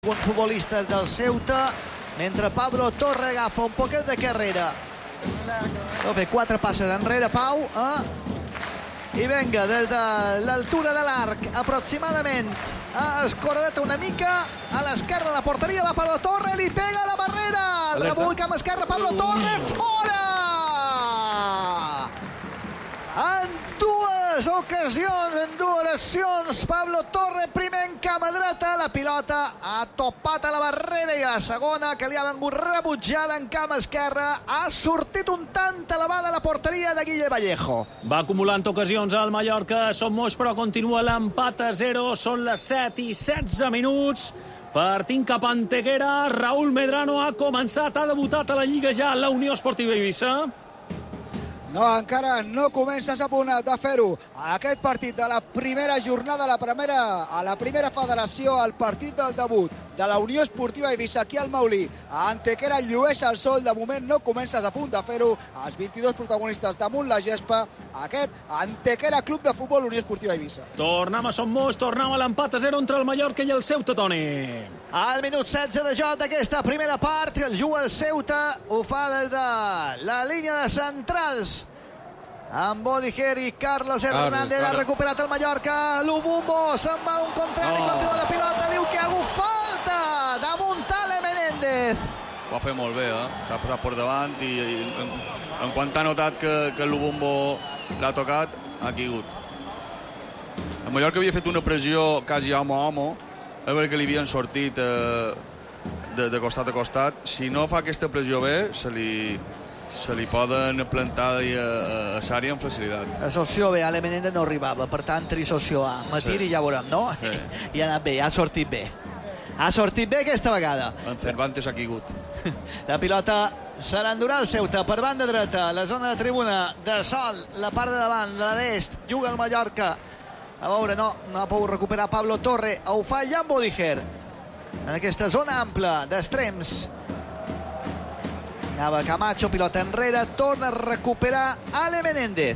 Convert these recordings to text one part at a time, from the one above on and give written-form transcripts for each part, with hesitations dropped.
Un futbolista del Ceuta, mentre Pablo Torre agafa un poquet de carrera. Va fer 4 passes enrere, Pau. I venga, des de l'altura de l'arc, aproximadament ha escorredat una mica a l'esquerra de la porteria, va Pablo Torre, li pega a la barrera. El rebull camp esquerre, Pablo Torre, fora! En dues ocasions, en dues accions, Pablo Torre, primer en cama dreta, la pilota ha topat a la barrera i a la segona, que li ha vengut rebutjada en cama esquerra, ha sortit un tant elevada a la porteria de Guille Vallejo. Va acumulant ocasions al Mallorca, Som Moix, però continua l'empat a 0, són les 7 i 16 minuts. Partint cap a Antequera, Raúl Medrano ha començat, ha debutat a la Lliga ja la Unió Esportiva Eivissa. No, encara no comences a punt de fer-ho. Aquest partit de la primera jornada, a la primera federació, el partit del debut de la Unió Esportiva Eivissa aquí al Maulí. A Antequera llueix el sol, de moment no comences a punt de fer-ho. Els 22 protagonistes damunt la gespa. Aquest Antequera Club de Futbol Unió Esportiva Eivissa. Tornem a Som Moix, tornem a l'empat a 0 entre el Mallorca i el Ceuta, Toni. Al minut 16 de joc d'aquesta primera part, el juga el Ceuta, ho fa des de la línia de centrals. Amb Bodiger i Carlos Hernández ha recuperat el Mallorca. Lubumbo se'n va un contrari, continua la pilota, diu que ha hagut falta damunt Ale Menéndez. Ho ha fet molt bé, s'ha posat per davant i en quant ha notat que Lubumbo l'ha tocat, ha caigut. El Mallorca havia fet una pressió quasi home a home, a veure que li havien sortit de costat a costat. Si no fa aquesta pressió bé, se li poden plantar a l'àrea amb facilitat. La solució B, Ale Menéndez no arribava, per tant, solució A. Matir i ja veurem, no? Sí. I ha anat bé, ha sortit bé. Ha sortit bé aquesta vegada. En Cervantes ha caigut. La pilota se l'endurà el Ceuta per banda dreta, la zona de tribuna de sol, la part de davant, la d'est, juga el Mallorca. A veure, no ha pogut recuperar Pablo Torre, ho fa Jan Bodiger en aquesta zona ampla d'extrems. Anava Camacho, pilota enrere, torna a recuperar Ale Menéndez.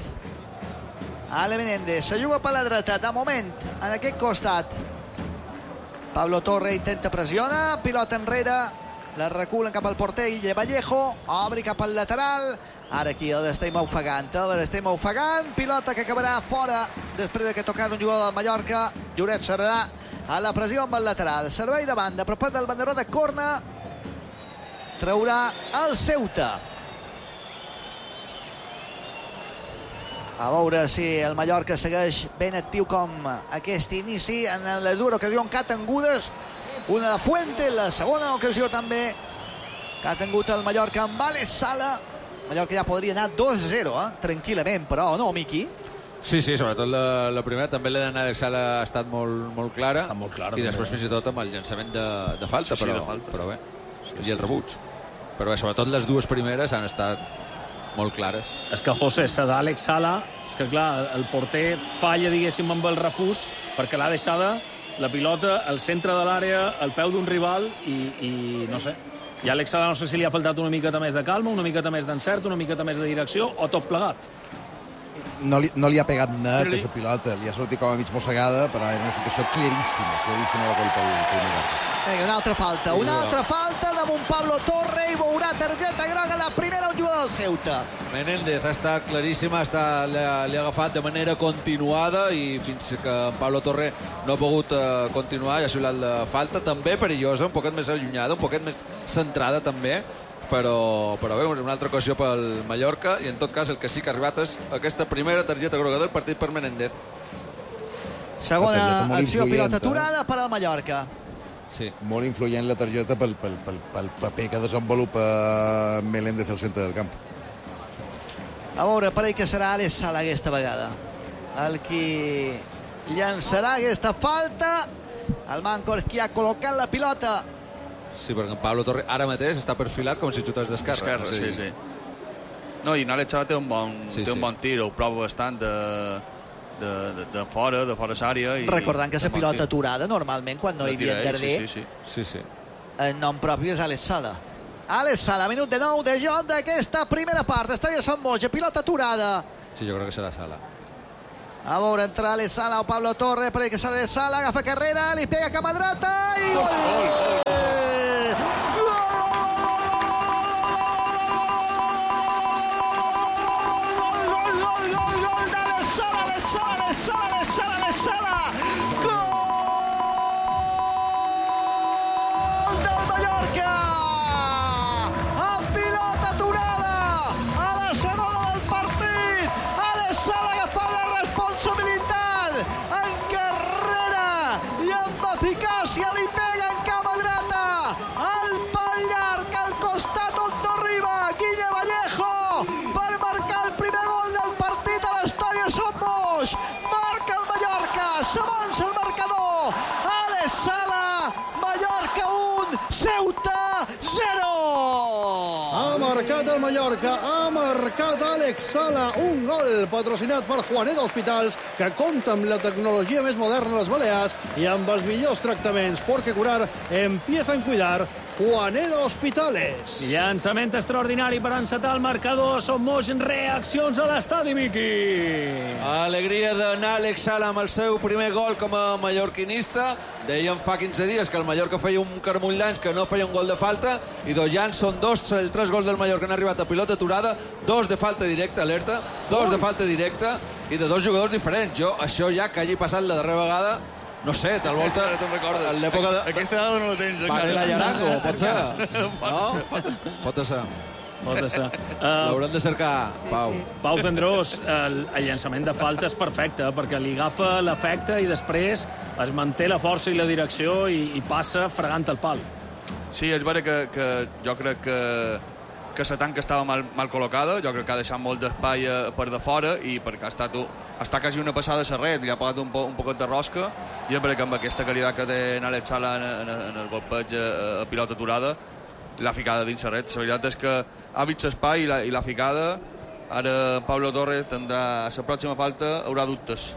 Ale Menéndez se juga per la dreta, de moment, en aquest costat. Pablo Torre intenta pressionar, pilota enrere, la reculen cap al porter Guille Vallejo, obri cap al lateral. Ara aquí l'estem ofegant, pilota que acabarà fora després que tocar un jugador del Mallorca. Lloret serà a la pressió amb el lateral. Servei de banda, a prop del banderó de corna, traurà el Ceuta. A veure si el Mallorca segueix ben actiu com aquest inici. En les dues ocasions que ha tingudes, una de Fuente, la segona ocasió també que ha tingut el Mallorca amb Alex Sala. El Mallorca ja podria anar 2-0, tranquil·lament, però no, Miqui? Sí, sobretot la primera, també la d'Alex Sala ha estat molt clara. Està molt clara. I després fins i tot amb el llançament de falta, però bé. I el rebuig. Però bé, sobretot les dues primeres han estat molt clares. És que, José, d'Àlex Sala, és que, clar, el porter falla, diguéssim, amb el refús, perquè l'ha deixada la pilota al centre de l'àrea, al peu d'un rival, i no sé. I a Àlex Sala no sé si li ha faltat una miqueta més de calma, una miqueta més d'encert, una miqueta més de direcció, o tot plegat. No li ha pegat net aquesta pilota, li ha sortit com a mig mossegada, però era una situació claríssima de gol pel Mallorca. Vinga, una altra falta damunt Pablo Torre i veurà targeta groga, la primera un jugador del Ceuta. Menéndez ha estat claríssima, li ha agafat de manera continuada i fins que Pablo Torre no ha pogut continuar, ja ha sigut la falta també perillosa, un poquet més allunyada, un poquet més centrada també, però bé, una altra ocasió pel Mallorca, i en tot cas el que sí que ha arribat és aquesta primera targeta groga del partit per Menéndez. Segona acció, pilota aturada per al Mallorca. Sí, molt influent la targeta pel paper que desenvolupa Menéndez al centre del camp. A veure, parell que serà Alex Sala aquesta vegada el qui llançarà aquesta falta. El Manco qui ha col·locat la pilota. Sí, perquè en Pablo Torre ara mateix està perfilat com si xutés d'esquerra. Sí. No, i Alex Sala té un bon tir, ho prova bastant de fora l'àrea. Recordant que la pilota aturada normalment quan no hi havia Darder, sí. el nom propi és Alex Sala. Alex Sala, minut de 9 de joc d'aquesta primera part. Estalla Som Moix, pilota aturada. Sí, jo crec que serà Sala. A veure, entra Alex Sala o Pablo Torre, però que sale Sala, agafa carrera, li pega cama dreta i gol! Gol d'Alex Sala! Gol del Mallorca! Amb pilota aturada a la segona del partit. Alex Sala agafant la responsabilitat en carrera i amb eficàcia li pega en cama dreta al pal llarg al costat on no arriba Guille Vallejo per marcar el primer gol del partit a l'estadi de Son Moix. Marca el Mallorca, s'avança el marcador. Alex Sala, Mallorca 1, Ceuta 0. Ha marcat el Mallorca, ha marcat Alex Sala, un gol patrocinat per Juaneda Hospitals, que compta amb la tecnologia més moderna a les Balears i amb els millors tractaments, perquè curar empieza en cuidar. Juaneda Hospitales. Llançament extraordinari per encetar el marcador. Som Moix, reaccions a l'estadi, Miqui. Alegria d'Àlex Sala amb el seu primer gol com a mallorquinista. Dèiem fa 15 dies que el Mallorca feia un carmull d'anys que no feia un gol de falta, i ja són els 3 gols del Mallorca han arribat a pilota aturada, 2 de falta directa, alerta, 2 de falta directa i de 2 jugadors diferents. Jo, això ja que hagi passat la darrera vegada, no sé, tal volta... Ara te'n recordes. En l'època de... Aquesta dada no la tens encara. Varela Yarango, pot ser? No? Pot ser. Pot ser. L'haurem de cercar, Pau. Pau Cendrós, el llançament de falta és perfecte, perquè li agafa l'efecte i després es manté la força i la direcció i passa fregant el pal. Sí, és vera que jo crec que la tanca estava mal col·locada, jo crec que ha deixat molt d'espai per de fora i perquè està quasi una passada a la red, li ha pagat un poquet de rosca, i és vera que amb aquesta qualitat que té Alex Sala en el golpeig a pilota aturada l'ha ficada dins la red. La veritat és que ha vist l'espai i l'ha ficada. Ara Pablo Torres tindrà la pròxima falta, haurà dubtes.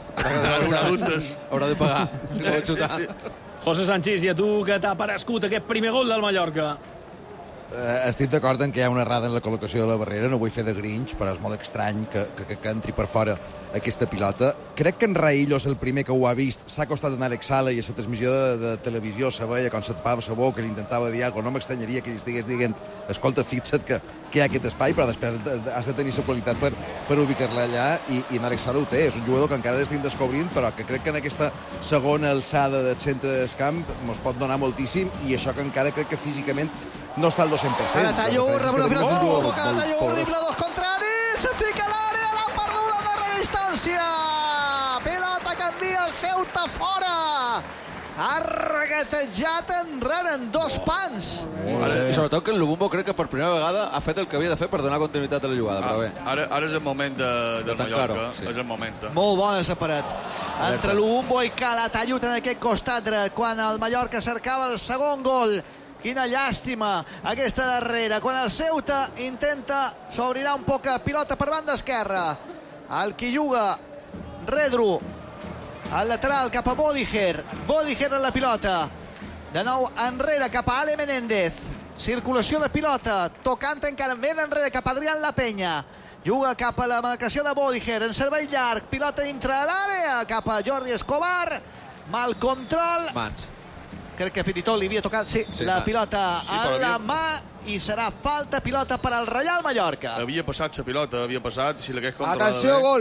Haurà de pagar si no vol xutar. Sí. José Sanchís, i a tu què t'ha parescut aquest primer gol del Mallorca? Estic d'acord en que hi ha una errada en la col·locació de la barrera, no vull fer de Grinch, però és molt estrany que entri per fora aquesta pilota. Crec que en Raïllos, el primer que ho ha vist, s'ha acostat a Alex Sala i a la transmissió de televisió se veia com s'atapava la boca, li intentava dir alguna cosa. No m'estranyaria que li estigués dient escolta, fixa't que hi ha aquest espai, però després has de tenir la qualitat per ubicar-la allà, i Alex Sala ho té. És un jugador que encara l'estim descobrint, però que crec que en aquesta segona alçada del centre del camp ens pot donar moltíssim, i això que encara crec que físicament no està al 200%. Calatallo, rebut la pilota. Calatallo, horrible, 2 contraris. Se fica a l'àrea, l'ha perduda a darrera distància. Pilota que envia el Ceuta fora. Ha regatejat enrere en 2 pans. I sobretot que el Lubumbo crec que per primera vegada ha fet el que havia de fer per donar continuïtat a la jugada, però bé. Ara és el moment del Mallorca. Sí. És el moment. Molt bona la paret. Entre Lubumbo i Calatallo en aquest costat dret, quan el Mallorca cercava el segon gol. Quina llàstima aquesta darrera, quan el Ceuta intenta s'obrirà un poc a pilota per banda esquerra. El qui juga, Redru, al lateral cap a Bodiger en la pilota, de nou enrere cap a Ale Menéndez, circulació de pilota, tocant encara ben enrere cap a Adrián La Peña, juga cap a la marcació de Bodiger, en servei llarg, pilota dintre de l'àrea, cap a Jordi Escobar, mal control. Mans. Crec que fins i tot li havia tocat la pilota a la mà, i serà falta, pilota per al Reial Mallorca. Havia passat la pilota, si l'hagués controlat. Atenció, gol!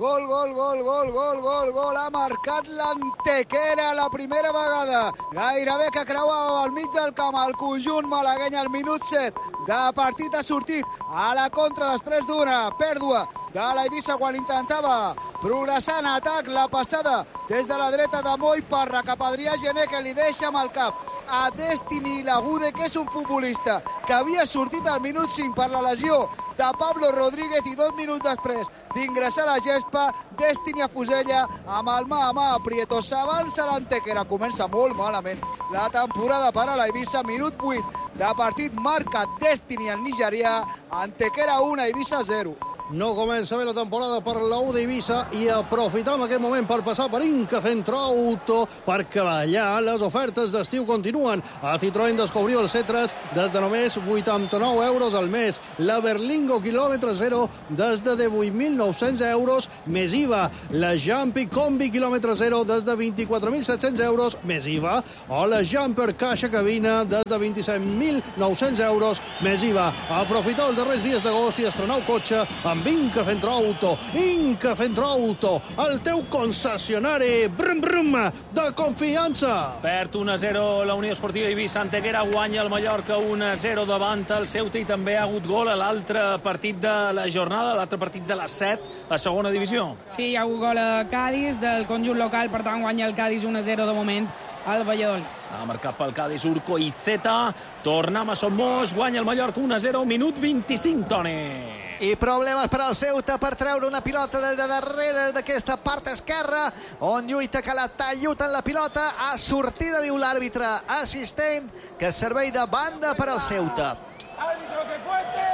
Gol, ha marcat l'Antequera la primera vegada, gairebé que creuava al mig del camp el conjunt malagueny al minut 7 de partit. Ha sortit a la contra després d'una pèrdua de l'Eivissa quan intentava progressar en atac, la passada des de la dreta de Moi Parra cap a Adrià Gené, que li deixa amb el cap a Destiny Lagude, que és un futbolista que havia sortit al minut 5 per la lesió de Pablo Rodríguez, i 2 minuts després d'ingressar a la gespa, Destiny afusella amb el mà a mà a Prieto. S'avança l'Antequera, comença molt malament la temporada per a l'Eivissa. Minut 8 de partit, marca Destiny, el nigerià. Antequera 1, Eivissa 0. no comença bé la temporada per la U d'Eivissa i aprofitam aquest moment per passar per Inca Centro Auto perquè allà les ofertes d'estiu continuen. A Citroën descobriu el C3 des de només 89 euros al mes. La Berlingo quilòmetre zero des de 18.900 euros més IVA. La Jumpy Combi quilòmetre zero des de 24.700 euros més IVA. O la Jumper caixa cabina des de 27.900 euros més IVA. Aprofitar els darrers dies d'agost i estrenar el cotxe amb Inca Centro Auto. Inca Centro Auto, el teu concessionari brum brum de confiança. Perd 1-0 la Unió Esportiva Eivissa. Antequera guanya el Mallorca 1-0 davant el Ceuta i també ha hagut gol a l'altre partit de la jornada, l'altre partit de les 7, la segona divisió. Sí, hi ha hagut gol a Cádiz del conjunt local, per tant guanya el Cádiz 1-0 de moment al Valladolid. Ha marcat pel Cádiz Urco i Zeta. Tornem a Son Moix, guanya el Mallorca 1-0, minut 25, Toni. I problemes per al Ceuta per treure una pilota de darrere d'aquesta part esquerra, on lluita Calatayud en la pilota. A sortida, diu l'àrbitre assistent, que servei de banda per al Ceuta. ¡Árbitro, que cuente!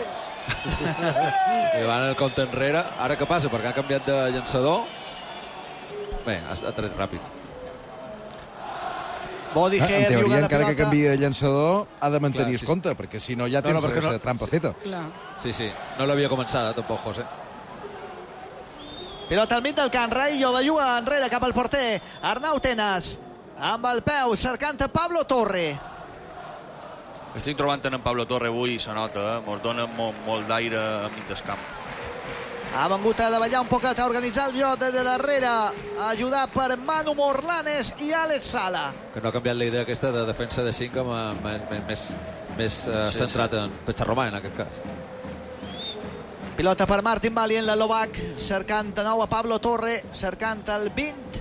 I van el compte enrere. Ara què passa? Perquè ha canviat de llançador. Bé, ha tret ràpid. Bodiger, en teoria, encara pilota. que canvi de llançador, ha de mantenir el sí. compte, perquè si no ja tens la trampa feta. Clar. Sí, sí. No l'havia començat, tampoc, José. Pilota al mig del camp, Raillo la juga enrere cap al porter. Arnau Tenas, amb el peu, cercant a Pablo Torre. Estic trobant en Pablo Torre avui, se nota, mos dona molt d'aire a mig del camp. Ha vengut a davallar un poquet, a organitzar el joc des de darrere, ajudat per Manu Morlanes i Àlex Sala. Que no ha canviat la idea aquesta de defensa de 5 més centrat en Pecharromà, en aquest cas. Pilota per Martin Valli en l'Alovac, cercant de nou a Pablo Torre, cercant el 20.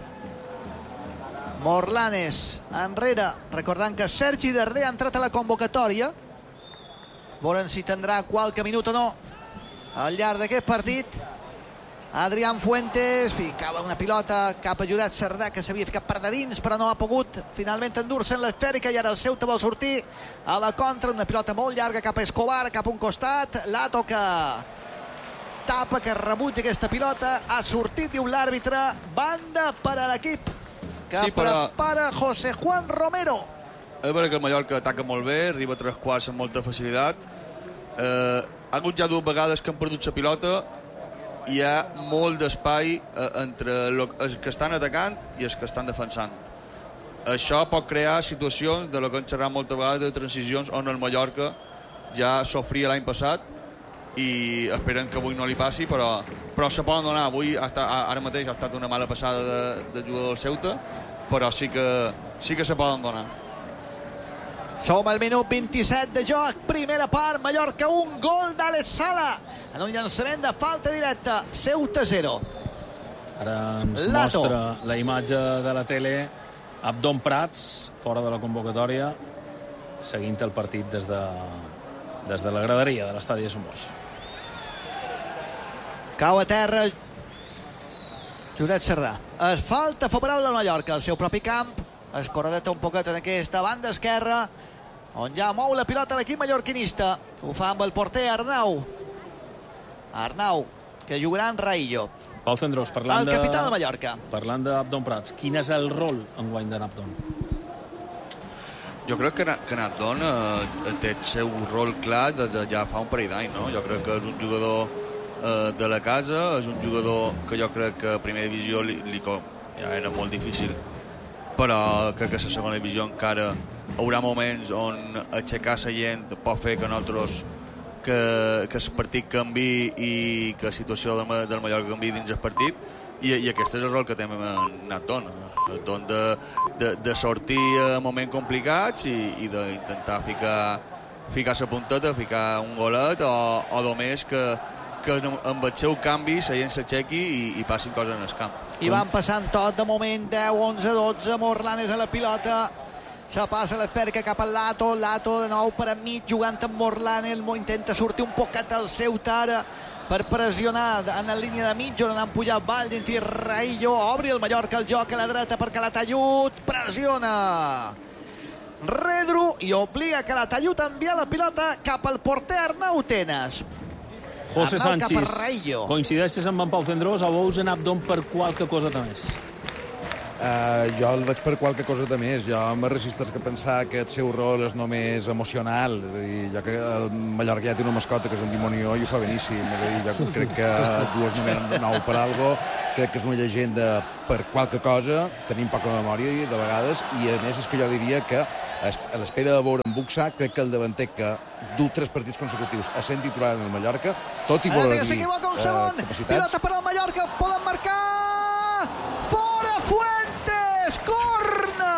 Morlanes enrere, recordant que Sergi Darder ha entrat a la convocatòria. Veurem si tindrà qualque minut o no al llarg d'aquest partit. Adrián Fuentes ficava una pilota cap a Jurat Cerdà, que s'havia ficat per de dins, però no ha pogut finalment endur-se en l'esfèrica, i ara el Ceuta vol sortir a la contra. Una pilota molt llarga cap a Escobar, cap a un costat. La toca Tapa, que rebutja aquesta pilota. Ha sortit, diu l'àrbitre, banda per a l'equip que sí, prepara José Juan Romero. És veritat que el Mallorca ataca molt bé, arriba a 3/4 amb molta facilitat. Ha hagut ja 2 vegades que han perdut la pilota i hi ha molt d'espai entre els que estan atacant i els que estan defensant. Això pot crear situacions de lo que hem xerrat moltes vegades, de transicions on el Mallorca ja sofria l'any passat, i esperen que avui no li passi, però se poden donar. Avui ara mateix ha estat una mala passada de jugador del Ceuta, però sí que se poden donar. Som al minut 27 de joc, primera part, Mallorca 1, gol d'Àlex Sala en un llançament de falta directa. Ceuta 0. Ara ens mostra la imatge de la tele Abdon Prats, fora de la convocatòria, seguint el partit des de la graderia de l'estadi de Somos. Cau a terra Jurat Cerdà. Es falta favorable al Mallorca al seu propi camp. Escorredeta un poquet en aquesta banda esquerra, on ja mou la pilota l'equip mallorquinista. Ho fa amb el porter Arnau, que jugarà en Raillo. Pau Cendrós, el capità de Mallorca. Parlant d'Abdon Prats, quin és el rol enguany de Abdon? Jo crec que Abdon té el seu rol clar ja fa un parell d'anys, no? Jo crec que és un jugador de la casa, és un jugador que jo crec que a primera divisió ja era molt difícil, però crec que a la segona divisió encara haurà moments on aixecar la gent pot fer que nosaltres que el partit canvi i que la situació del Mallorca canvi dins el partit, i aquest és el rol que té Abdon de sortir a moments complicats i d'intentar ficar la punteta, ficar un golet o només que amb el seu canvi la gent s'aixequi i passin coses en el camp. I van passant tot, de moment 10, 11, 12, Morlanes a la pilota, se passa l'esperca cap al Lato de nou per enmig, jugant amb Morlanes, intenta sortir un poquet al Ceuta ara per pressionar en la línia de mig, on han pujat Vall dins Raillo, obri el Mallorca el joc a la dreta per Calatayud, pressiona Redru i obliga Calatayud a enviar la pilota cap al porter Arnau Tenas. José Arnau Sánchez, Caparraillo. coincideixes amb en Pau Cendrós o veus en Abdon per qualque cosa més? Jo el veig per qualque cosa de més. Jo me resisteix a pensar que el seu rol és només emocional. És a dir, jo crec que el Mallorca ja té una mascota que és un dimonió i ho fa beníssim. És a dir, jo crec que dues números de nou per algo, crec que és una llegenda per qualque cosa, tenim poca memòria i de vegades, i a més és que jo diria que a l'espera de veure en Buxà, crec que el davanter que du 3 partits consecutius a ser titular en el Mallorca, tot i voler dir s'equivoca un segon, pilota per al Mallorca, poden marcar fora Fuentes, corna!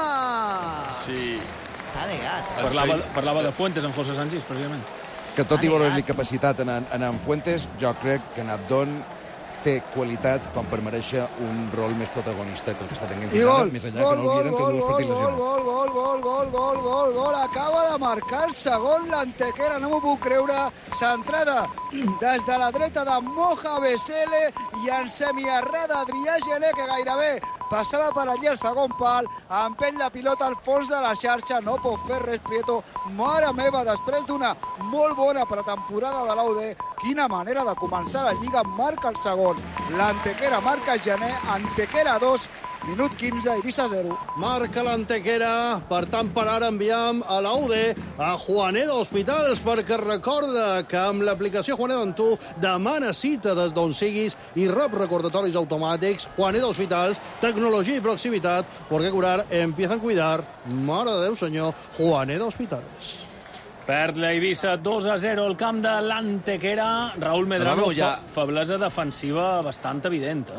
Sí. T'ha negat. Parlava de Fuentes en José Sánchez, precisament. Que tot i veure capacitat en Fuentes, jo crec que en Abdon té qualitat com per mereixer un rol més protagonista que el que està tenint fins ara, més enllà que no oblidem que dues partits lesionats. Gol, acaba de marcar el segon l'Antequera, no m'ho puc creure, centrada des de la dreta de Moja Besele i en semiarrada Adrià Gelé, que gairebé passava per allí el segon pal, empeny la pilota al fons de la xarxa, no pot fer res Prieto, mare meva, després d'una molt bona pretemporada de l'UD, quina manera de començar la Lliga, marca el segon, l'Antequera marca Gené, Antequera 2, minut 15, Eivissa 0. Marca l'Antequera, per tant per ara enviam a la UD a Juaneda Hospitals perquè recorda que amb l'aplicació Juaneda en tu demana cita des d'on siguis i rep recordatoris automàtics. Juaneda Hospitals, tecnologia i proximitat, perquè curar empieza a cuidar. Mare de Déu, senyor, Juaneda Hospitals. Perd la Eivissa 2-0 al camp de l'Antequera. Raúl Medrano, feblesa defensiva bastant evident,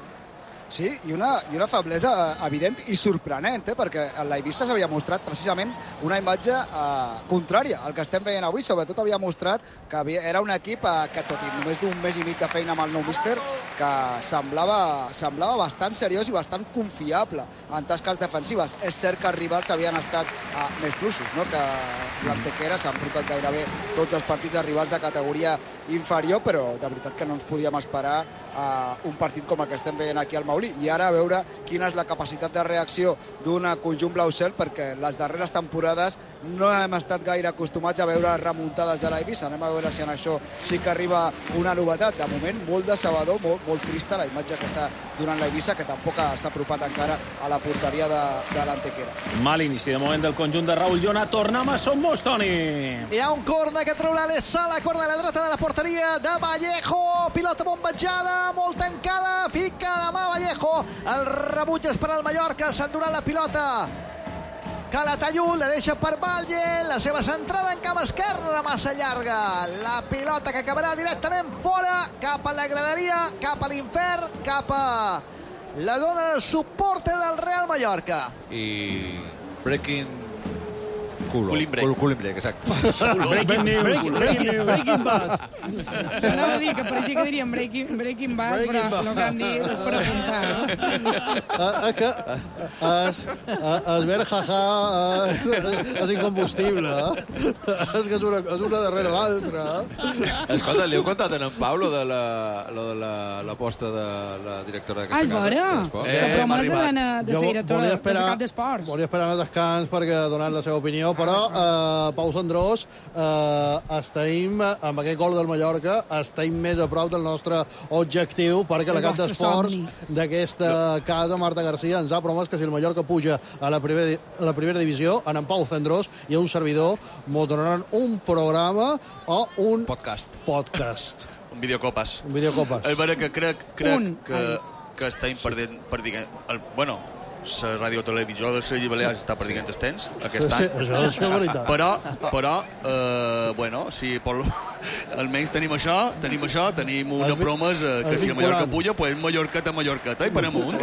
Sí, i una feblesa evident i sorprenent, perquè l'Eivissa s'havia mostrat precisament una imatge contrària al que estem veient avui. Sobretot havia mostrat que era un equip que, tot i només d'un mes i mig de feina amb el nou míster, que semblava bastant seriós i bastant confiable en tasques defensives. És cert que els rivals havien estat més fluixos, no? Que l'Antequera s'ha enfrontat gairebé tots els partits de rivals de categoria inferior, però de veritat que no ens podíem esperar un partit com el que estem veient aquí al Maulí. I ara a veure quina és la capacitat de reacció d'un conjunt blau-cel, perquè les darreres temporades no hem estat gaire acostumats a veure remuntades de l'Eivissa. Anem a veure si en això sí que arriba una novetat. De moment, molt decebedor, molt trista la imatge que està donant l'Eivissa, que tampoc s'ha apropat encara a la porteria de l'Antequera. Mal inici de moment del conjunt de Raúl Llona. Tornem a Son Mostoni. Hi ha un corna que traurà l'Essala, corna a la dreta de la porteria de Vallejo, pilota bombejada, molt tancada, fica la mà Vallejo, el rebuig és per al Mallorca, s'endurà la pilota Calatayud, la deixa per Valle, la seva centrada en camp esquerre, massa llarga, la pilota que acabarà directament fora, cap a la graderia, cap a l'infern, cap a la zona de supporter del Real Mallorca. I breaking Cooling break, exacte. Breaking Bad. T'anava a dir que pareixia que diríem Breaking Bad, però el que han dit és per apuntar. Que es ver jaja és incombustible. És que és una darrere l'altra. Escolta, li heu contat a en Pau lo de l'aposta de la directora d'aquesta casa? Alvora! La promesa de ser directora de cap d'esports. Volia esperar el descans perquè ha donat la seva opinió, però Pau Cendrós, estem amb aquest gol del Mallorca, estem més a prop del nostre objectiu, perquè la cap d'esports d'aquesta casa, Marta García, ens ha promès que si el Mallorca puja a la primera divisió, en Pau Cendrós i un servidor mos donaran un programa o un podcast. Un videocopes. És vera que crec que estem perdent bueno, la radiotelevisió del Sergi Balears està perdent els temps aquest any. Això és veritat. Però bueno, si almenys tenim una promesa que si el Mallorca puja, pues Mallorqueta, i per amunt.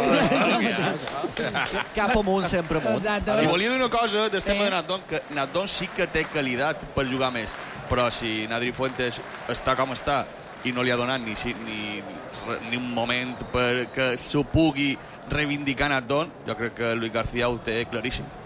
Cap amunt, sempre amunt. I volia dir una cosa del tema de Nadon, que Nadon sí que té qualitat per jugar més, però si Nadri Fuentes està com està i no li ha donat ni un moment perquè s'ho pugui reivindicar Nadon, jo crec que Luis García ho té claríssim.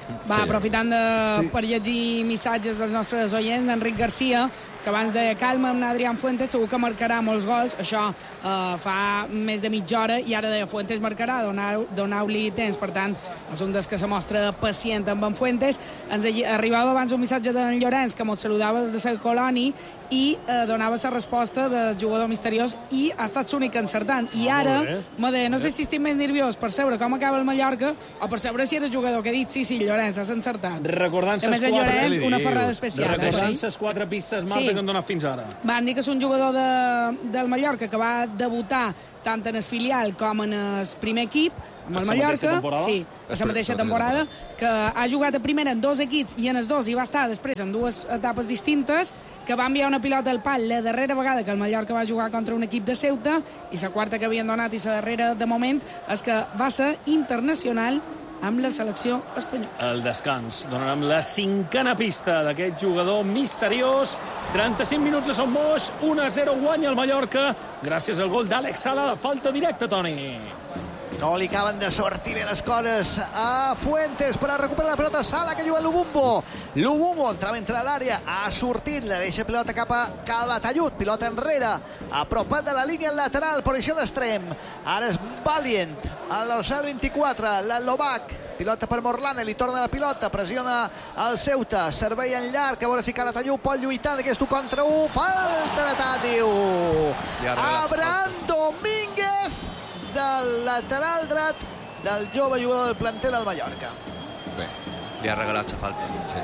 Va, aprofitant per llegir missatges dels nostres oients, d'Enric Garcia, que abans deia calma amb Adrián Fuentes, segur que marcarà molts gols. Això fa més de mitja hora, i ara deia Fuentes marcarà, doneu-li temps. Per tant, és un dels que se mostra pacient amb en Fuentes. Ens arribava abans un missatge d'en Llorenç, que ens saludava des de Sant Coloni, i donava la resposta del jugador misteriós, i ha estat l'únic encertant. I ara, me deia, no sé si estic més nerviós per saber com acaba el Mallorca o per saber si era jugador, que he dit, sí, Llorenç, has encertat. Recordant les quatre... Llorenç, una ferrada especial. Recordant les 4 pistes, Marta, que han donat fins ara. Van dir que és un jugador del Mallorca que va debutar tant en el filial com en el primer equip, amb el Mallorca, sí, la mateixa temporada, que ha jugat a primera en 2 equips i en els 2 hi va estar després en 2 etapes distintes, que va enviar una pilota al pal la darrera vegada que el Mallorca va jugar contra un equip de Ceuta, i la quarta que havien donat i la darrera de moment és que va ser internacional amb la selecció espanyola. El descans. Donarem la 5a pista d'aquest jugador misteriós. 35 minuts de Son Moix, 1-0 guanya el Mallorca gràcies al gol d'Àlex Sala de falta directa, Toni. No li acaben de sortir bé les coses a Fuentes per a recuperar la pelota. Sala, que juga Lubumbo. Lubumbo entrava entre l'àrea, ha sortit, la deixa pilota cap a Calatayud, pilota enrere, apropat de la línia lateral, posició d'extrem. Ara és Valiant, al dorsal 24, l'Alovac. Pilota per Morlane, li torna la pilota, pressiona el Ceuta, servei en llarg, a veure si Calatayud pot lluitar d'aquest 1 contra 1. Falta de Tàdio. Abraham Domínguez, del lateral dret del jove jugador del planter del Mallorca. Bé, li ha regalat la falta. Sí.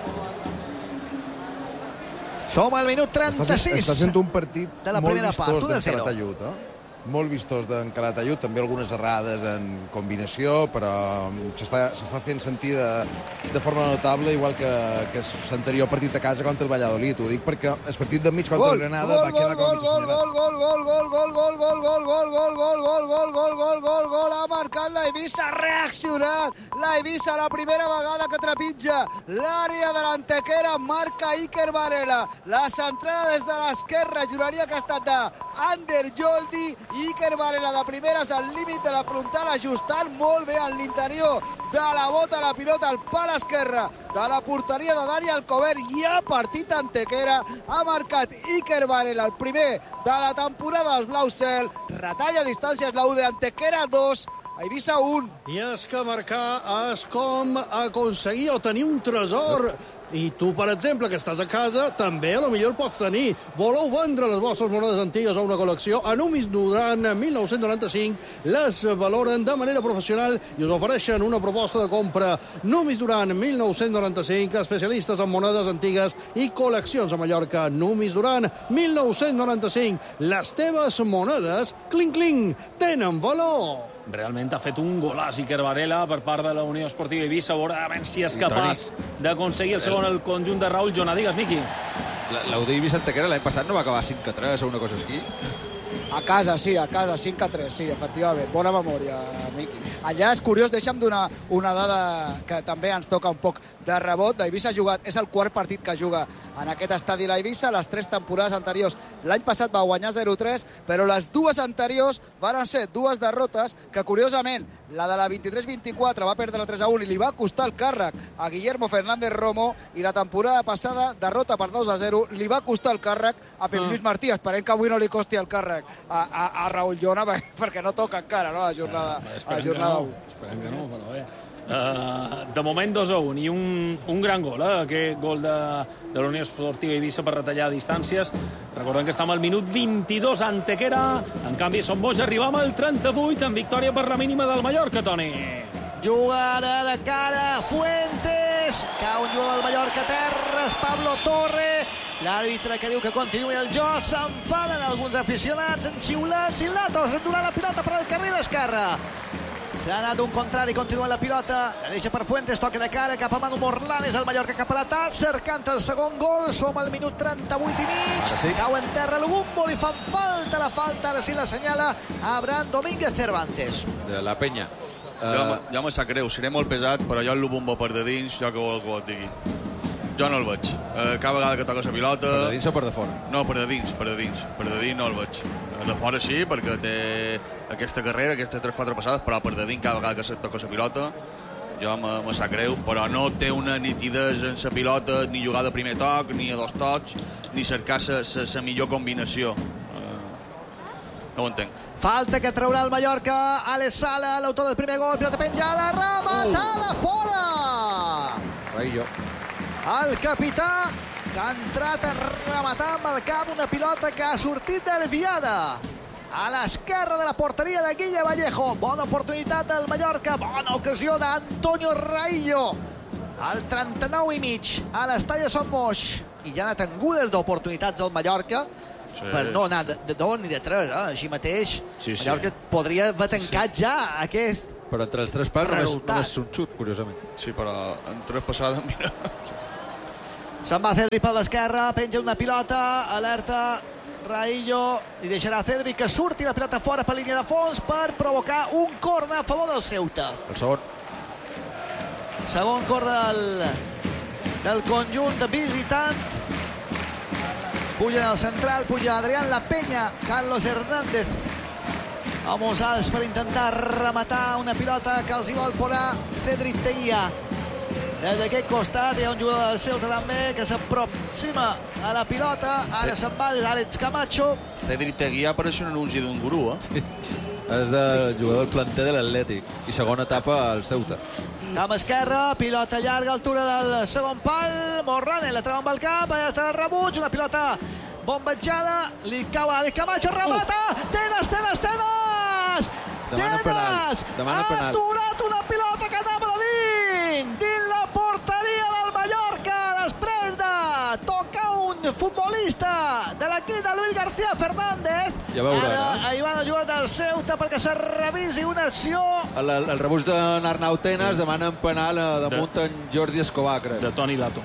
Som al minut 36 està sent un partit de la primera part, 1-0. Molt vistós d'en Calatayud, també algunes errades en combinació, però s'està fent sentir de forma notable, igual que l'anterior partit a casa contra el Valladolid. Ho dic perquè el partit d'enmig contra el Granada va quedar com gol, ha marcat la Eivissa, ha reaccionat la Eivissa la primera vegada que trepitja l'àrea de l'Antequera, marca Iker Varela, la centrada des de l'esquerra, juraria que ha estat d'Ander Joldi. Iker Varela de primeres al límit de la frontal, ajustant molt bé en l'interior de la bota la pilota al pal esquerre de la porteria de Dani Alcover, i ha partit Antequera, ha marcat Iker Varela, el primer de la temporada dels Blau Cel, retalla distàncies la UD, Antequera 2, Eivissa 1. I és que marcar és com aconseguir o tenir un tresor. I tu, per exemple, que estàs a casa, també a lo millor pots tenir. Voleu vendre les vostres monedes antigues o una col·lecció? A Numis Duran 1995 les valoren de manera professional i us ofereixen una proposta de compra. Numis Duran 1995, especialistes en monedes antigues i col·leccions a Mallorca. Numis Duran 1995, les teves monedes, cling-cling, tenen valor. Realment ha fet un golàs Iker Varela per part de la Unió Esportiva Eivissa. A veure si és capaç d'aconseguir el segon el conjunt de Raúl Jona. Digues, Miqui. L'Audi Eivissa Antequera l'any passat no va acabar 5-3 o una cosa així? A casa, 5-3, sí, efectivament. Bona memòria, Miqui. Allà és curiós, deixa'm donar una dada que també ens toca un poc de rebot. L'Eivissa ha jugat, és el quart partit que juga en aquest estadi l'Eivissa. Les 3 temporades anteriors, l'any passat va guanyar 0-3, però les 2 anteriors van ser 2 derrotes que, curiosament, la de la 23-24 va perdre la 3-1 i li va costar el càrrec a Guillermo Fernández Romo, i la temporada passada, derrota per 2-0, li va costar el càrrec a Pep Lluís Martí. Esperem que avui no li costi el càrrec a Raúl Jona, perquè no toca encara, no?, a jornada 1. Esperem que no, però bé. De moment 2-1 i un gran gol, aquest gol de la Unió Esportiva Eivissa per retallar distàncies. Recordem que estem al minut 22 a Antequera, en canvi Son Moix arribam al 38 en victòria per la mínima del Mallorca, Toni. Jugarà de cara Fuentes, cau un jugador del Mallorca a terra, Pablo Torre, l'àrbitre que diu que continuï el joc, s'enfaden alguns aficionats, han xiulat, Silatos endurà la pilota per al carril esquerre. S'ha anat un contrari, continua la pilota, la deixa per Fuentes, toca de cara cap a Manu Morlanes, el Mallorca cap a l'atac, cercant el segon gol, som al minut 38 i mig, cau en terra Lubumbo, li fan falta, la falta, ara sí la senyala Abraham Domínguez Cervantes. De la penya. Ja me sap greu, seré molt pesat, però jo el Lubumbo per de dins, jo que vol que ho et digui. Jo no el veig. Cada vegada que toca la pilota... Per de dins o per de fora? No, per de dins. Per de dins no el veig. De fora sí, perquè té aquesta carrera, aquestes 3-4 passades, però per de dins cada vegada que se toca la pilota jo me sap greu, però no té una nitidesa en la pilota, ni jugar de primer toc, ni a dos tocs, ni cercar la millor combinació. No ho entenc. Falta que traurà el Mallorca. Alex Sala, l'autor del primer gol, pilota penjada, rematada fora! Raillo. El capità, que ha entrat a rematar amb el cap una pilota que ha sortit desviada a l'esquerra de la porteria de Guille Vallejo. Bona oportunitat del Mallorca, bona ocasió d'Antonio Raillo al 39 i mig a l'estadi de Son Moix, i ja han tingudes d'oportunitats al Mallorca per no anar de dos ni de tres, així mateix. Mallorca podria haver tancat ja aquest però entre els tres pals només un xut, curiosament. Sí, però en tres passades, mira. Se'n va Cedric per l'esquerra, penja una pilota, alerta Raillo, i deixarà Cedric que surti la pilota fora per línia de fons per provocar un corner a favor del Ceuta. El segon. Segon corner del conjunt de visitant. Puja al central, puja Adrián La Peña, Carlos Hernández a Mosals per intentar rematar una pilota que els hi vol posar Cedric Teguia. Des d'aquest costat hi ha un jugador del Ceuta també que s'aproxima a la pilota. Ara se'n va Àlex Camacho. Cedric Teguia pareix un anunci d'un gurú, Sí. És el jugador del planter de l'Atlètic i segona etapa al Ceuta. Camp esquerra, pilota llarga, altura del segon pal. Morrane la treu amb el cap, allà està el rebuig, una pilota bombejada, li cau a Àlex Camacho, remata! Tenas! Demana penal. Ha aturat una pilota que anava de dins la porteria del Mallorca després de tocar un futbolista de l'equip de Luis García Fernández. Ja veurà, ara hi van a jugar del Ceuta perquè se revisi una acció. El rebuig d'Arnau Tenas demana en penal damunt en Jordi Escobar, crec. De Toni Lato.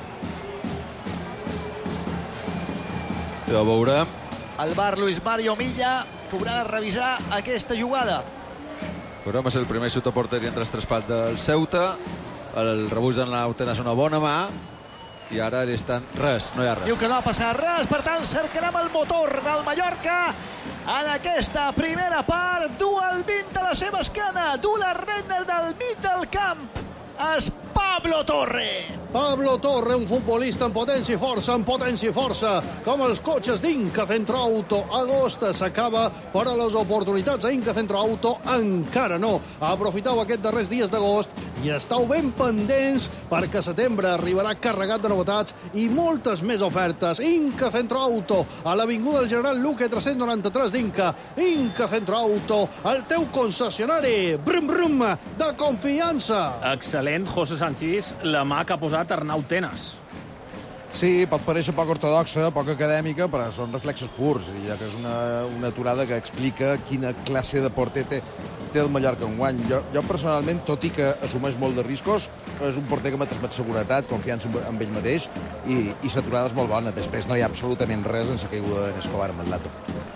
Ja veurem. El bar Luis Mario Milla que haurà de revisar aquesta jugada. Veurem, és el primer xut a porteria entre els tres pals del Ceuta. El rebuig d'Arnau Tenas una bona mà. I ara hi estan res, no hi ha res. Diu que no ha passat res, per tant cercarem el motor del Mallorca en aquesta primera part. Du el 20 a la seva esquena, du la Renner del mig del camp. És Pablo Torre. Pablo Torre, un futbolista en potència i força, com els cotxes d'Inca Centroauto. Agost s'acaba, però les oportunitats a Inca Centroauto encara no. Aprofiteu aquests darrers dies d'agost i esteu ben pendents perquè setembre arribarà carregat de novetats i moltes més ofertes. Inca Centroauto, a l'avinguda del General Luque 393 d'Inca. Inca Centroauto, el teu concessionari, brum brum, de confiança. Excel·lent, José Sanchís, la mà que ha posat Arnau Tenas. Sí, pot parèixer poc ortodoxa, poc acadèmica, però són reflexos purs, ja que és una aturada que explica quina classe de porter té el Mallorca enguany. Jo personalment, tot i que assumeix molt de riscos, és un porter que m'ha transmet seguretat, confiança en ell mateix, i l'aturada és molt bona. Després no hi ha absolutament res en la caiguda d'en Escobar amb el Lato.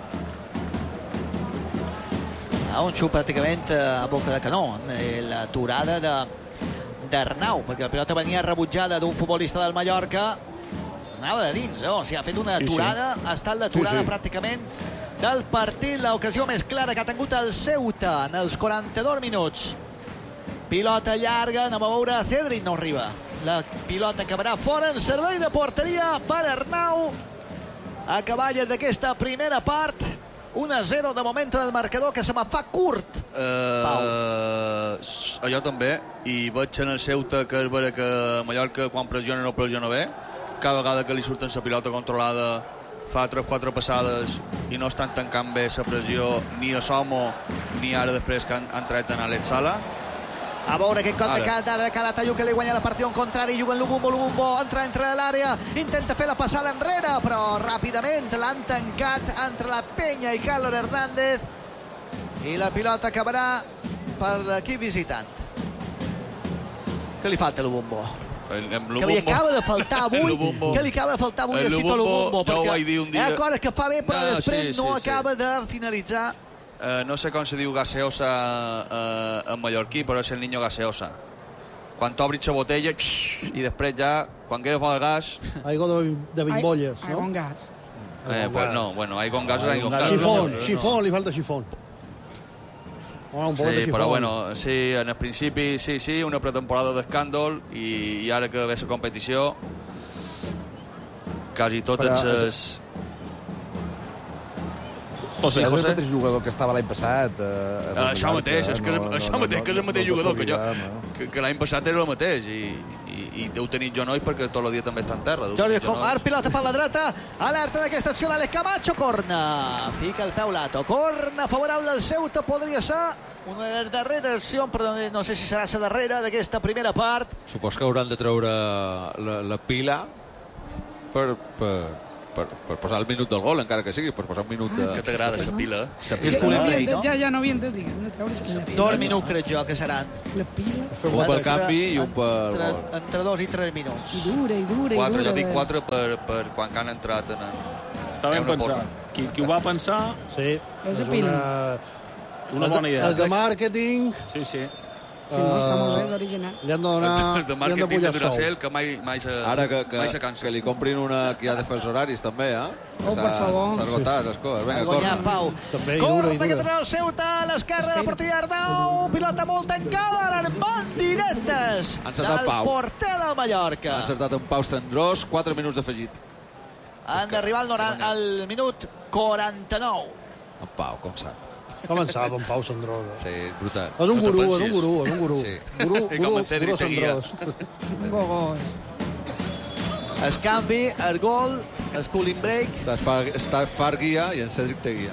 Un xut pràcticament a boca de canó, l'aturada d'Arnau, perquè la pilota venia rebutjada d'un futbolista del Mallorca, anava de dins, o sigui, ha fet una aturada, ha estat l'aturada pràcticament del partit, l'ocasió més clara que ha tingut el Ceuta en els 42 minuts. Pilota llarga, anem a veure, Cedric no arriba. La pilota acabarà fora en servei de porteria per Arnau. A cavalles d'aquesta primera part, 1-0 de moment del marcador, que se me fa curt. Jo també, i veig en el Ceuta que és vera que Mallorca quan pressiona no pressiona bé. Cada vegada que li surten la pilota controlada fa 3-4 passades i no estan tancant bé la pressió ni a Somo ni ara després que han tret en Alex Sala. A veure aquest cop de Calatayud que li guanya la partida un contrari, juga en Lubumbo, entra entre l'àrea, intenta fer la passada enrere, però ràpidament l'han tancat entre la Peña i Carlos Hernández i la pilota acabarà per l'equip visitant. Què li falta a Lubumbo? Que li acaba de faltar avui, a Cito Lubumbo, perquè hi ha coses que fa bé però després no acaba de finalitzar. No sé com se diu gaseosa en mallorquí, però és el niño gaseosa. Quan t'obris la botella i després ja, quan queda fora el gas... Aigua de bimbolles, no? Aigua amb gas. Pues no, bueno, aigua amb gas és aigua amb gas. Xifón, li falta xifón. Un poc de Sí, xifón. però bueno, sí, en el principi, sí, una pretemporada d'escàndol i ara que ve la competició quasi totes les... José. És el mateix jugador que estava l'any passat. Això mateix, és que és el mateix jugador que l'any passat era el mateix i deu tenir genolls perquè tot el dia també està en terra. Jordi Comar, pilota per la dreta, alerta d'aquesta acció d'Àlex Camacho, corna, fica el peu Lato, corna favorable al Ceuta, podria ser una de les darreres accions, però no sé si serà la darrera d'aquesta primera part. Supos que hauran de treure la pila per posar el minut del gol, encara que sigui, per posar un minut de... Que t'agrada, la pila. La pila. Ja no havia entès, diguem, de treure la pila. 2 minuts, crec jo, que seran. La pila. Un pel canvi i un pel gol. Entre 2 i 3 minuts. I dura. 4, jo dic 4 per quan han entrat en... Està ben pensat. Qui ho va pensar... Sí, És la pila. Una bona idea. És de màrqueting. Sí. Sí, no, està molt bé, és original. Li han de donar... Els de màrqueting de Duracell, que mai se Ara cansa. que li comprin una que ha de fer els horaris, també, eh? Oh, per favor. S'ha esgotat, les coses. Vinga, Guanyar corre. Pau. També, i Corre dura. que treu el Ceuta a l'esquerra de la porteria Arnau. Pilota molt tancada, Armand directes Ha encertat del Pau. porter del Mallorca. Ha encertat en Pau Tendrós, 4 minuts d'afegit. Han d'arribar al minut 49. En Pau, com sap. Com en sap, en Pau Sandrós. Sí, brutal. És un No gurú, te és un gurú, és un gurú. Sí. I com en Cedric Gurú Teguia. Sandrós. Un gogós. El canvi, el gol, el cooling break. Està Farguia i en Cedric Teguia.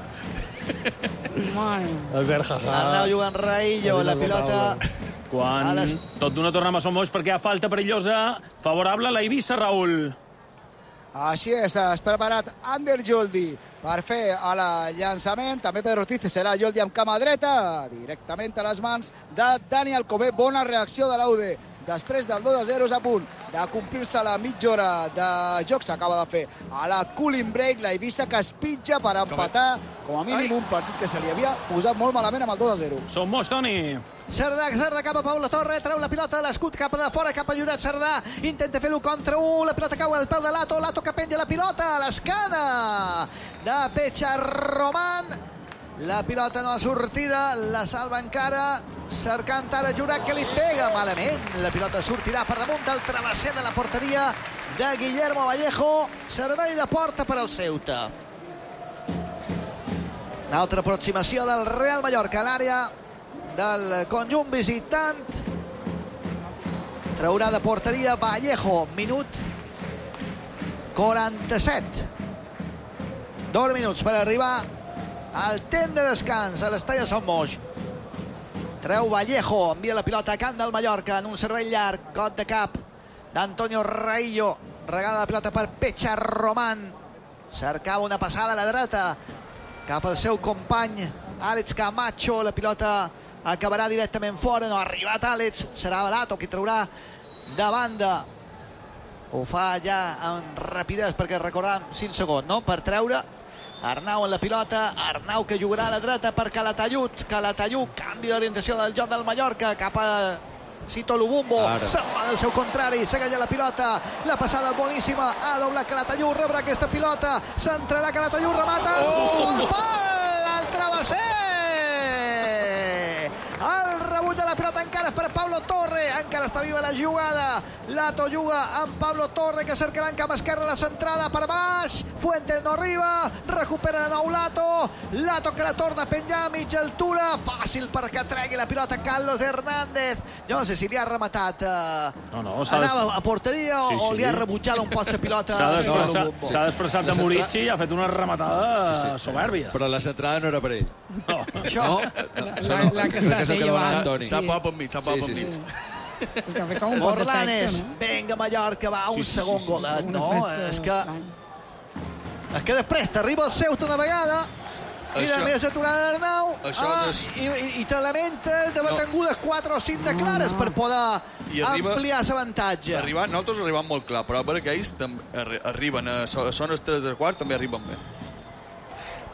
Mare. Albert Jajà. Arnau jugant Raillo, la pilota... Quan tot d'una tornem a som moix perquè hi ha falta perillosa favorable a la Eivissa, Raül. Així és, has preparat Ander Joldi per fer el llançament. També Pedro Ortiz, serà Joldi amb cama dreta, directament a les mans de Dani Alcobé. Bona reacció de l'Aude. Després del 2-0 és a punt de complir-se la mitja hora de joc. S'acaba de fer a la cooling break. La Eivissa que es pitja per empatar com a mínim un partit que se li havia posat molt malament amb el 2-0. Som moix, Toni. Cerdà cap a Paula Torre, treu la pilota de l'escut cap de fora, cap a Lloret. Cerdà intenta fer-lo contra 1, la pilota cau al peu de Lato que penja la pilota a l'escana de Pecharroman. La pilota no ha sortida, la salva encara, cercant ara Lloret, que li pega malament. La pilota sortirà per damunt del travesser de la porteria de Guillermo Vallejo. Servei de porta per al Ceuta. Una altra aproximació del Real Mallorca a l'àrea del conjunt visitant. Traurà de porteria Vallejo, minut 47. 2 minuts per arribar al temps de descans a l'estadi de Son Moix. Treu Vallejo, envia la pilota a camp del Mallorca en un servei llarg, got de cap d'Antonio Raillo, regala la pilota per Pecharroman, cercava una passada a la dreta cap al seu company Àlex Camacho, la pilota acabarà directament fora, no ha arribat Àlex, serà Lato qui traurà de banda. Ho fa ja amb rapidesa perquè recordàvem 5 segons, no?, per treure. Arnau en la pilota, Arnau que jugarà a la dreta per Calatayud, canvi d'orientació del joc del Mallorca cap a Sito Lubumbo, se'n va del seu contrari, segueix la pilota, la passada boníssima, ha doblat Calatayud, rebrà aquesta pilota, centrarà Calatayud, remata, al pal, al travesser! El rebut de la pilota encara per Pablo Torre, encara està viva la jugada. Lato juga amb Pablo Torre, que cercarà en camp esquerre la centrada per baix. Fuentes no arriba, recupera de nou Lato que la torna a penjar a mitja altura, fàcil perquè tregui la pilota Carlos Hernández. Jo no sé si li ha rematat anava a porteria o li ha rebutjat un poc la pilota. S'ha desfressat de Murici i ha fet una rematada soberbia. Però la centrada no era per ell. Això La que s'ha de llevar. Sap poc per mig. És que ha fet com un pot Orlanes, d'efecte, no? venga Mallorca, va, un segon golet, no? És que després t'arriba el Ceuta una vegada i la més aturada d'Arnau i te lamentes d'haver tingut 4 o 5 de clares per poder ampliar l'avantatge. Nosaltres arribem molt clar, però per aquells arriben a zones 3 del quart també arriben bé.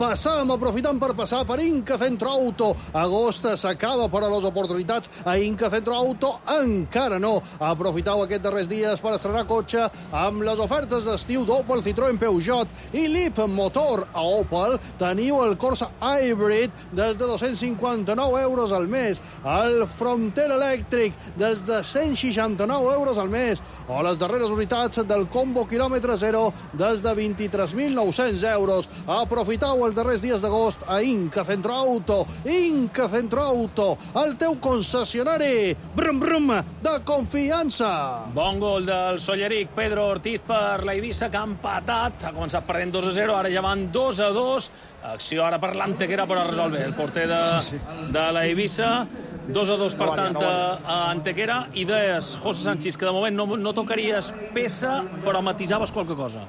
passam, aprofitant per passar per Inca Centro Auto. Agost s'acaba per a les oportunitats a Inca Centro Auto, encara no. Aprofiteu aquests darrers dies per estrenar cotxe amb les ofertes d'estiu d'Opel, Citroën, Peugeot i LIP Motor. A Opel teniu el Corsa Hybrid des de 259 euros al mes, el Frontier elèctric des de 169 euros al mes, o les darreres unitats del Combo quilòmetre zero des de 23.900 euros. Aprofiteu els darrers dies d'agost a Inca Centro Auto. Inca Centro Auto, el teu concessionari brum brum de confiança. Bon gol del Solleric, Pedro Ortiz per la Eivissa, que ha empatat. Ha començat perdent 2-0, ara ja van 2-2. Acció ara per l'Antequera, però resolve el porter de la Eivissa. 2-2, per tant, a Antequera. I deies, José Sánchez, que de moment no tocaries peça, però matisaves qualque cosa.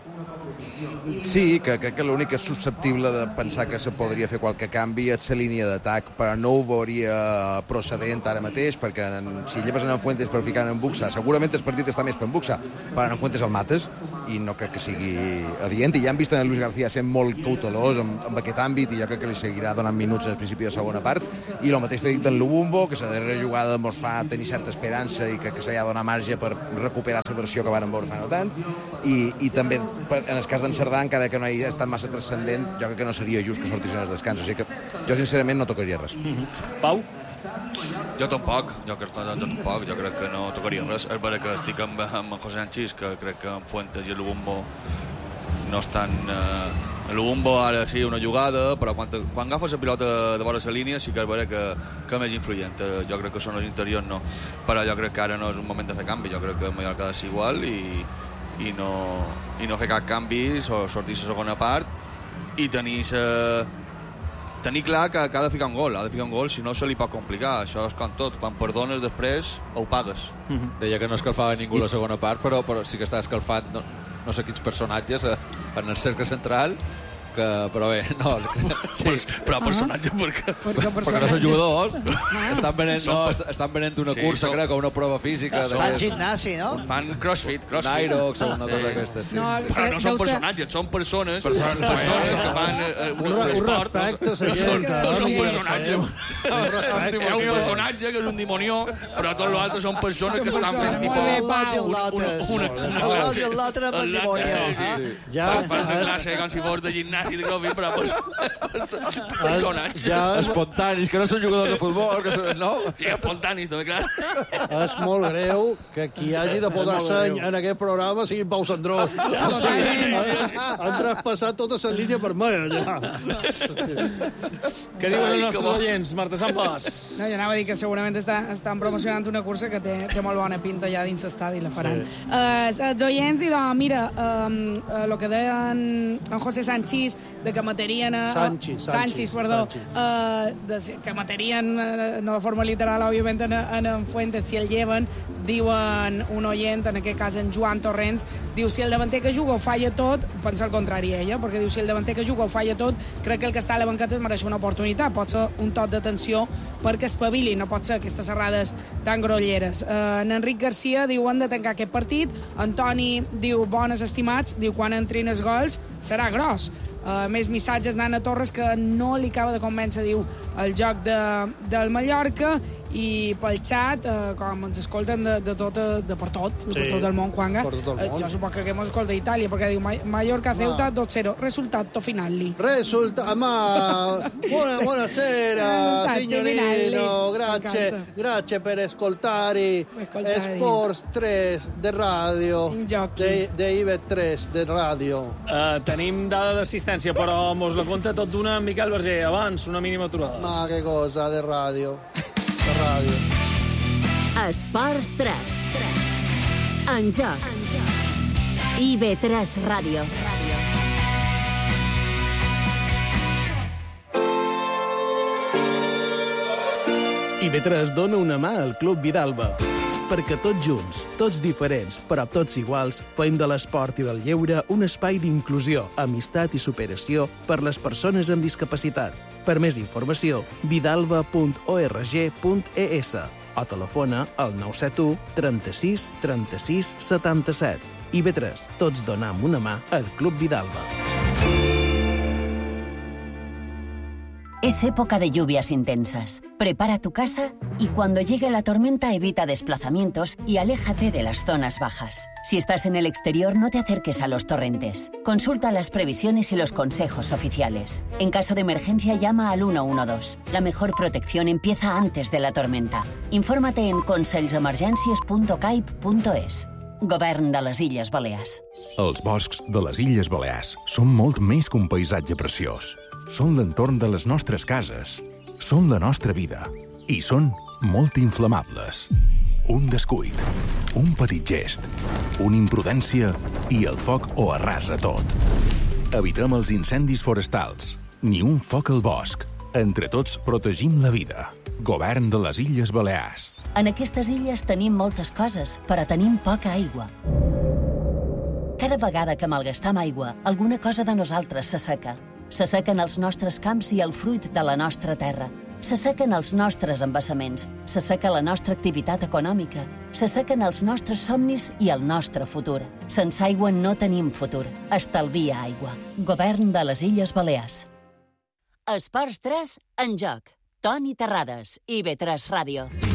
Sí, que l'únic que és susceptible de pensar que se podria fer qualque canvi és la línia d'atac, però no ho veuria procedent ara mateix, perquè si lleves en Fuentes per ficar en Buxa, segurament el partit està més per en Buxa, però en Fuentes el mates, i no crec que sigui adient, i ja hem vist en Luis García sent molt cautelós amb aquest àmbit, i jo crec que li seguirà donant minuts al principi de segona part, i el mateix t'he dit en Lubumbo, que la darrera jugada mos fa tenir certa esperança i crec que s'ha de donar marge per recuperar la versió que van veure fa no tant, i també en el cas d'en Cerdà, encara que no hagi estat massa transcendent, jo crec que no seria just que sortissin els descans, o sigui que jo sincerament no tocaria res. Pau? Jo tampoc, jo crec que no tocaria res. És vera que estic amb José Sánchez, que crec que en Fuentes i el Lubumbo no estan... El Lubumbo ara sí, una jugada, però quan agafa la pilota de vora la línia sí que és vera que més influent. Jo crec que són els interiors, no. Però jo crec que ara no és un moment de fer canvi, jo crec que Mallorca ha de ser igual i no fer cap canvi, sortir la segona part i tenir clar que ha de ficar un gol, si no se li pot complicar. Això és com tot, quan perdones després ho pagues. Deia que no escalfava ningú la segona part, però sí que està escalfat no sé quins personatges en el cercle central, però bé, no. Sí. Però personatge perquè no són jugadors. Estan venent una cursa, crec, o una prova física. Fan gimnasi, no? Fan crossfit. Nyrox o una cosa d'aquestes. Però no són personatges, són persones que fan un esport. No són personatges. Hi ha un personatge que és un dimonió, però tot l'altre són persones que estan fent L'altre és el dimonió. Fan una classe com si fos de gimnàs i de crossfit, però personatges. Espontanis, que no són jugadors de futbol, que són... No? Sí, espontanis, també, clar. És molt greu que qui hagi de posar seny en aquest programa sigui Pau Sandró. Han traspassat tota la línia vermella, allà. Què diuen els nostres oients, Marta Sampas? No, jo anava a dir que segurament estan promocionant una cursa que té molt bona pinta ja dins l'estadi, la faran. Els oients, i doncs, mira, el que deien en José Sánchez, de que matarien... Sánchez, perdó. Que matarien, no de forma literal, òbviament, en Fuentes, si el lleven, diuen un oient, en aquest cas en Joan Torrents, diu, si el davanter que juga ho falla tot, pensa el contrari ella, perquè diu, si el davanter que juga ho falla tot, crec que el que està a la banqueta es mereix una oportunitat, pot ser un toc d'atenció perquè espavili, no pot ser aquestes errades tan grolleres. En Enric Garcia diu, han de tancar aquest partit, Antoni diu, bones estimats, diu, quan entrin els gols serà gros. Més missatges d'Anna Torres, que no li acaba de convèncer, diu, el joc del Mallorca, i pel xat, com ens escolten per tot el món, Juanga, jo suposo que ens escolta Itàlia, perquè diu Mallorca Ceuta 2-0, risultato finali. Buonasera signorino, grazie per ascoltare Sports 3 de radio, de IBET 3 de radio. Tenim dada d'assistència, però mos la conta tot d'una Miquel Berger. Abans, una mínima aturada. Ma che cosa, de radio. Esports 3. En joc. IB3 Ràdio. IB3 dona una mà al Club Vidalba. Perquè tots junts, tots diferents, però tots iguals, fem de l'esport i del lleure un espai d'inclusió, amistat i superació per les persones amb discapacitat. Per més informació, vidalba.org.es o telefona al 971 36 36 77. IB3, tots donam una mà al Club Vidalba. Es época de lluvias intensas. Prepara tu casa y cuando llegue la tormenta evita desplazamientos y aléjate de las zonas bajas. Si estás en el exterior, no te acerques a los torrentes. Consulta las previsiones y los consejos oficiales. En caso de emergencia, llama al 112. La mejor protección empieza antes de la tormenta. Infórmate en conselsemergències.caip.es. Govern de les Illes Balears. Els boscs de les Illes Balears són molt més que un paisatge preciós. Són l'entorn de les nostres cases, són la nostra vida i són molt inflamables. Un descuit, un petit gest, una imprudència i el foc ho arrasa tot. Evitem els incendis forestals, ni un foc al bosc. Entre tots protegim la vida. Govern de les Illes Balears. En aquestes illes tenim moltes coses, però tenim poca aigua. Cada vegada que malgastam aigua, alguna cosa de nosaltres s'asseca. S'assequen els nostres camps i el fruit de la nostra terra. S'assequen els nostres embassaments. S'asseca la nostra activitat econòmica. S'assequen els nostres somnis i el nostre futur. Sense aigua no tenim futur. Estalvia aigua. Govern de les Illes Balears. Esports 3 en joc. Toni Terrades, IB3 Ràdio.